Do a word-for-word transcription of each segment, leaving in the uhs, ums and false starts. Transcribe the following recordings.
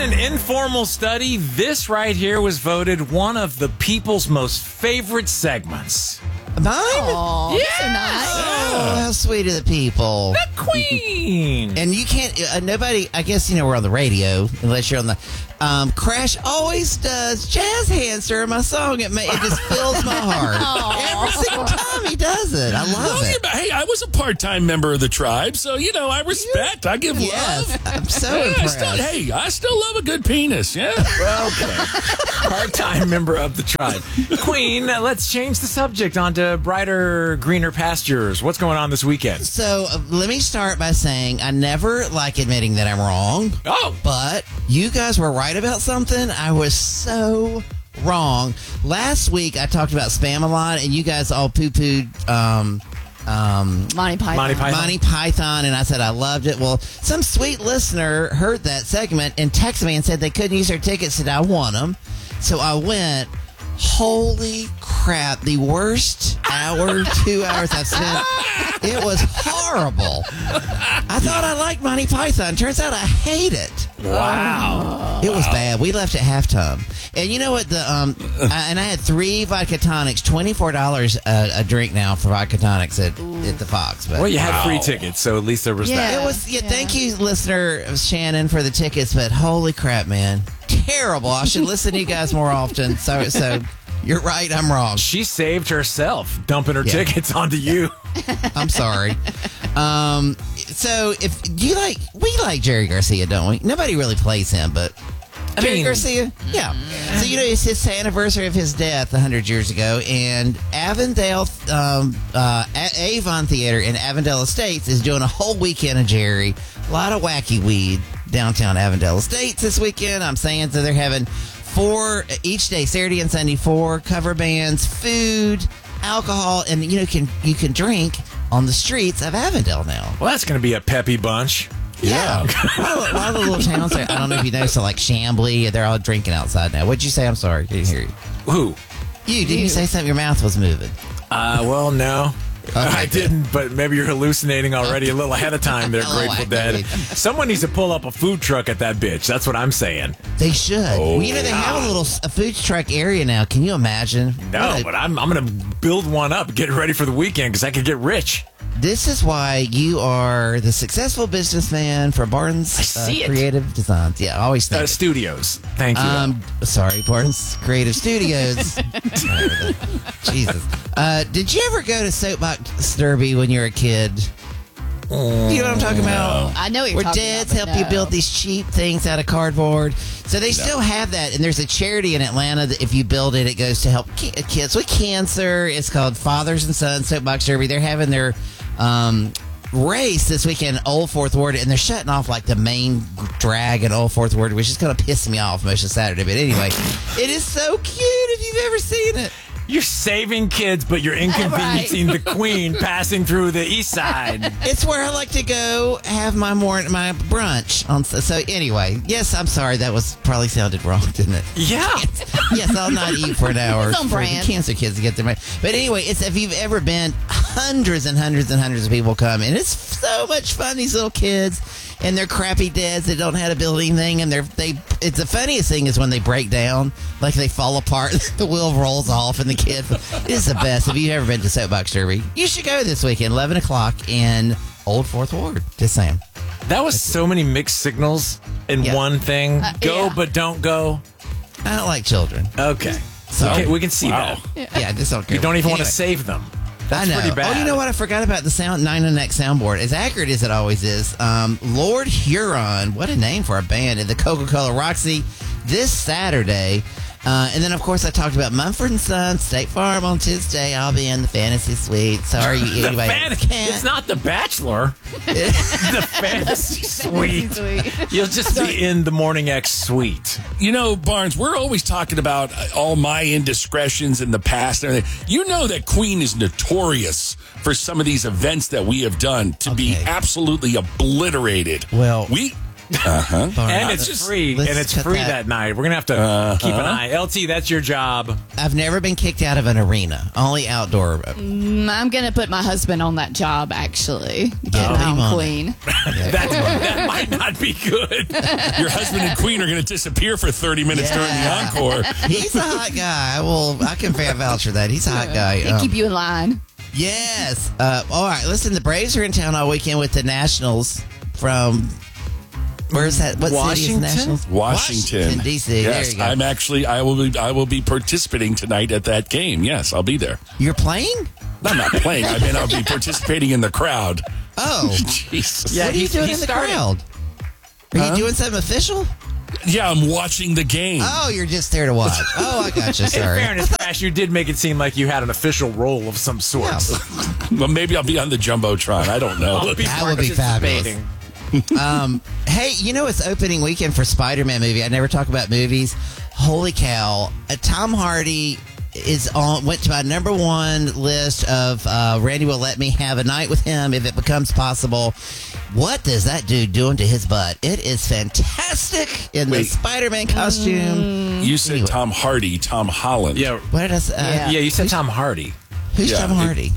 In an informal study, this right here was voted one of the people's most favorite segments. Mine? Aw, Yeah. so nice. Oh, how sweet of the people. The Queen. And you can't, uh, nobody, I guess, you know, we're on the radio, unless you're on the, um, Crash always does jazz hands during my song. It, ma- it just fills my heart. Every single time he does it. I love Well, it. yeah, but hey, I was a part-time member of the tribe, so, you know, I respect. I give Yes, love. I'm so Yeah, I impressed. still, hey, I still love a good penis, yeah? Okay. Part-time member of the tribe. Queen, uh, let's change the subject onto brighter, greener pastures. What's going on this weekend? So uh, let me start by saying I never like admitting that I'm wrong. Oh. But you guys were right about something. I was so wrong. Last week I talked about spam a lot, and you guys all poo-pooed um, um, Monty Python. Monty Python. Monty Python, and I said I loved it. Well, some sweet listener heard that segment and texted me and said they couldn't use their tickets, and I want them. So I went. Holy crap, the worst hour, two hours I've spent. It was horrible. I thought I liked Monty Python. Turns out I hate it. Wow. It was bad. We left at halftime. And you know what? The um, I, and I had three vodka tonics, twenty-four dollars a, a drink now for vodka tonics at, at the Fox. But Well, you had free tickets, so at least there was Yeah. that. it was, yeah, Yeah. thank you, listener Shannon, for the tickets, but holy crap, man. Terrible. I should listen to you guys more often. So, so you're right. I'm wrong. She saved herself, dumping her Yeah. tickets onto you. I'm sorry. Um, so if do you like, we like Jerry Garcia, don't we? Nobody really plays him, but I Jerry mean- Garcia, yeah. So you know, it's his anniversary of his death one hundred years ago, and Avondale, um, uh, A- Avon Theater in Avondale Estates is doing a whole weekend of Jerry. A lot of wacky weed downtown Avondale Estates this weekend. I'm saying so they're having four each day, Saturday and Sunday, four cover bands, food, alcohol, and you know can you can drink on the streets of Avondale now. Well, that's going to be a peppy bunch. Yeah. a, lot of, a lot of the little towns, I don't know if you noticed, like Chambly, they're all drinking outside now. What'd you say? I'm sorry. Didn't hear you. Who? You, didn't you say something? Your mouth was moving. Uh, well, no. I good. didn't, but maybe you're hallucinating already a little ahead of time there, Oh, Grateful I Dead. believe. Someone needs to pull up a food truck at that bitch. That's what I'm saying. They should. Oh, well, you know, they have a little a food truck area now. Can you imagine? No, What a- but I'm, I'm going to build one up, get ready for the weekend because I could get rich. This is why you are the successful businessman for Barnes I see uh, it. Creative Designs. Yeah, I always think. Uh, it. studios. Thank you. Um, sorry, Barnes Creative Studios. Jesus. Uh, did you ever go to Soapbox Derby when you were a kid? You know what I'm talking about? I know what you're Where talking dads about, help but you no. build these cheap things out of cardboard. So they still have that, and there's a charity in Atlanta that if you build it, it goes to help ki- kids with cancer. It's called Fathers and Sons Soapbox Derby. They're having their um, race this weekend, Old Fourth Ward, and they're shutting off like the main drag in Old Fourth Ward, which is kind of pissing me off most of Saturday. But anyway, it is so cute if you've ever seen it. You're saving kids, but you're inconveniencing the Queen passing through the east side. It's where I like to go have my morning, my brunch. On so anyway, yes, I'm sorry that was probably sounded wrong, didn't it? Yeah. Yes, I'll not eat for an hour It's on for brand. the cancer kids to get their money. But anyway, it's if you've ever been, hundreds and hundreds and hundreds of people come, and it's so much fun. These little kids and their crappy dads that don't know how to build anything, and they're they. It's the funniest thing is when they break down, like they fall apart, the wheel rolls off, and the kids. It's the best. If you've ever been to Soapbox Derby, you should go this weekend, eleven o'clock in Old Fourth Ward. Just saying. That was so many mixed signals in Yeah. one thing. Uh, go, yeah. but don't go. I don't like children. Okay. So- okay, we can see Wow. that. Yeah, I just don't care. You don't even want Anyway. to save them. That's I know. pretty bad. Oh, you know what? I forgot about the sound nine and neck soundboard. As accurate as it always is. Um, Lord Huron, what a name for a band at the Coca-Cola Roxy this Saturday. Uh, and then, of course, I talked about Mumford and Sons, State Farm on Tuesday. I'll be in the Fantasy Suite. Sorry, you The anybody fan- can't. it's not The Bachelor. the Fantasy Suite. You'll just be in the Morning X Suite. You know, Barnes, we're always talking about uh, all my indiscretions in the past and everything. You know that Queen is notorious for some of these events that we have done to be Okay. absolutely obliterated. Well- we Uh-huh. And it's free. Let's and it's cut free that. that. night. We're going to have to uh-huh. keep an eye. L T, that's your job. I've never been kicked out of an arena. Only outdoor. Mm, I'm going to put my husband on that job, actually. Get Oh, him put him on Queen. that, that might not be good. Your husband and Queen are going to disappear for thirty minutes Yeah. during the encore. He's a hot guy. I will. I can vouch for that. He's a hot guy. They Um, keep you in line. Yes. Uh, all right. Listen, the Braves are in town all weekend with the Nationals from. Where's that? What city is Washington? the Nationals? Washington, D C. Yes, There you go. I'm actually. I will be. I will be participating tonight at that game. Yes, I'll be there. You're playing? I'm not playing. I mean, I'll be participating in the crowd. Oh. Jesus. Yeah, what are you he's- doing he in the started. crowd? Are you doing something official? Yeah, I'm watching the game. Oh, you're just there to watch. Oh, I got you. In Sorry. fairness, Crash, you did make it seem like you had an official role of some sort. Yeah. Well, maybe I'll be on the jumbotron. I don't know. I'll be That would be participating. Um, hey, you know it's opening weekend for Spider-Man movie. I never talk about movies. Holy cow! Uh, Tom Hardy is on. Went to my number one list of uh, Randy will let me have a night with him if it becomes possible. What does that dude doing to his butt? It is fantastic in the Wait. Spider-Man costume. You said Anyway. Tom Hardy, Tom Holland. Yeah, What did I say? Uh, Yeah. yeah. You said Tom Hardy. Who's Yeah, Tom it- Hardy?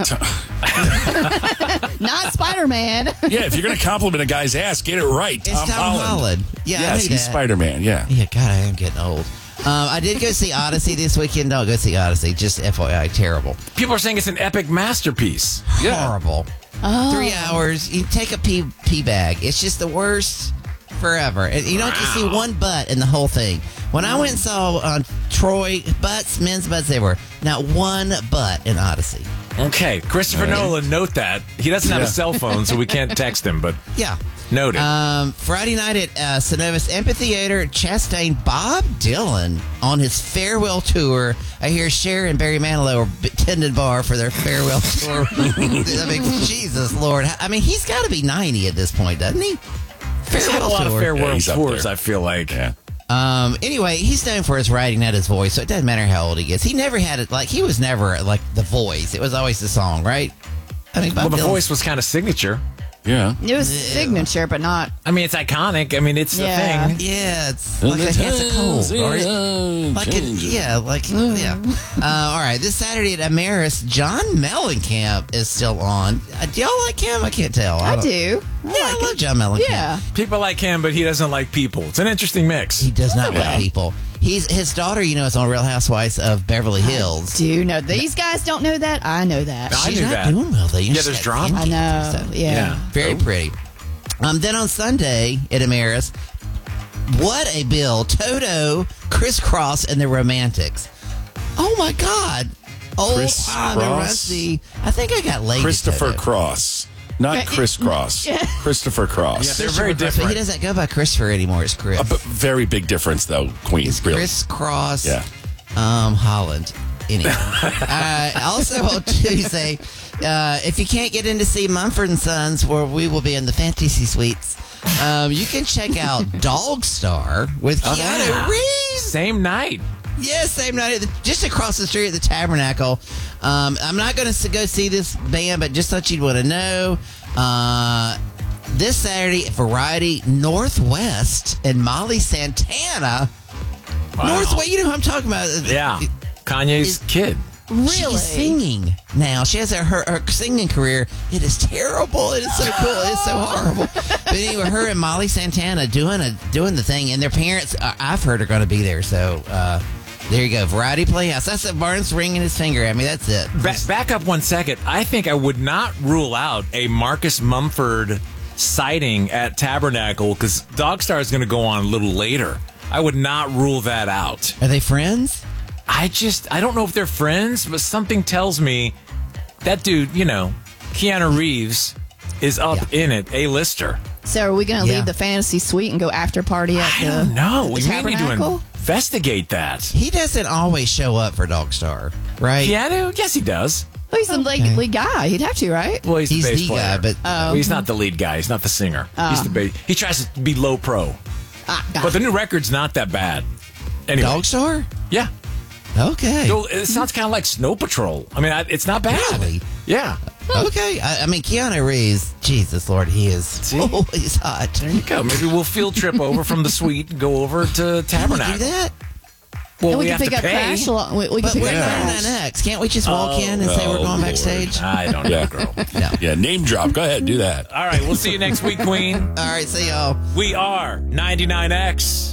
Not Spider-Man. Yeah, if you're going to compliment a guy's ass, get it right. It's Tom, Tom Holland. Holland. Yeah, I Yes, knew he's that. Spider-Man. Yeah. Yeah, God, I am getting old. Um, I did go see Odyssey this weekend. Don't go see Odyssey. Just F Y I, terrible. People are saying it's an epic masterpiece. Yeah. Horrible. Three hours. You take a pee pee bag. It's just the worst forever. And you don't just see one butt in the whole thing. When I went and saw on Troy, butts, men's butts, they were not one butt in Odyssey. Okay, Christopher Nolan, note that. He doesn't have Yeah. a cell phone, so we can't text him, but Yeah. noted. Um, Friday night at uh, Synovus Amphitheater, Chastain Bob Dylan on his farewell tour. I hear Cher and Barry Manilow are b- tending bar for their farewell tour. I mean, Jesus Lord. I mean, he's got to be ninety at this point, doesn't he? He's had a lot of tour. farewell Yeah, he's up tours, there. I feel like. Yeah. Um, anyway, he's known for his writing, not his voice, so it doesn't matter how old he gets. He never had it, like, he was never, like, the voice. It was always the song, right? I mean, Well, Bob the Dylan- voice was kind of signature. Yeah. It was signature, but not. I mean, it's iconic. I mean, it's Yeah. the thing. Yeah, it's like a, has a cold. Or it, like it, yeah, like, yeah. Uh, all right, this Saturday at Ameris, John Mellencamp is still on. Uh, do y'all like him? I can't tell. I don't- do. Yeah, I love John Mellencamp. Yeah. People like him, but he doesn't like people. It's an interesting mix. He does not Yeah. like people. He's his daughter, you know, is on Real Housewives of Beverly Hills. Do you know? These guys don't know that. I know that. I She's knew not that. doing well though. You know, Yeah, she's there's got drama. skin I cancer know. and stuff. Yeah. Yeah. Very pretty. Um, then on Sunday at Ameris, what a bill. Toto, Criss Cross, and the Romantics. Oh my God. Old Criss time and Cross? rusty. I think I got laid. to Christopher Toto. Cross. Not crisscross. Christopher Cross. Yeah, they're Christopher very Cross, but different. he doesn't go by Christopher anymore. It's Chris. A b- very big difference, though, Queen. It's really. Criss Cross. Yeah. Um, Holland. Anyway. uh, also on Tuesday, uh, if you can't get in to see Mumford and Sons, where we will be in the Fantasy Suites, um, you can check out Dog Star with Oh, Keanu yeah. Reeves. Same night. Yes, same night, at the, just across the street at the Tabernacle. Um, I'm not going to go see this band, but just thought you'd want to know. Uh, this Saturday at Variety Northwest and Molly Santana. Wow. Northwest, you know who I'm talking about. Yeah. Kanye's Is- kid. Really? She's singing now. She has a, her, her singing career. It is terrible. It is so cool. It is so horrible. But anyway, her and Molly Santana doing a doing the thing, and their parents, uh, I've heard, are going to be there. So uh, there you go. Variety Playhouse. That's it. Barnes ringing his finger at me. That's it. Ba- back up one second. I think I would not rule out a Marcus Mumford sighting at Tabernacle because Dogstar is going to go on a little later. I would not rule that out. Are they friends? I just, I don't know if they're friends, but something tells me that dude, you know, Keanu Reeves is up Yeah. in it, A-lister. So are we going to Yeah. leave the fantasy suite and go after party at I the, don't know. the We may need to Tabernacle? investigate that. He doesn't always show up for Dogstar, right? Keanu? Yes, he does. Well, he's the lead, Okay. lead guy. He'd have to, right? Well, he's, He's the bass the player. guy, but- Well, he's not the lead guy. He's not the singer. He's the bass. He tries to be low pro. Ah, got But it. the new record's not that bad. Anyway. Dogstar? Yeah. Okay. So it sounds kind of like Snow Patrol. I mean, I, it's not bad. Really? Yeah. Okay. I, I mean, Keanu Reeves, Jesus Lord, he is See? always hot. There you go. Maybe we'll field trip over from the suite and go over to Can we Tabernacle. do that? Well, And we, we can have pick to up pay. Crash. along- We, we can But pick we're up in Crash. ninety-nine X. Can't we just walk in and say we're oh, going Lord. backstage? I don't know, Yeah. girl. No. Yeah, name drop. Go ahead, do that. All right, we'll see you next week, Queen. All right, see y'all. We are ninety-nine X.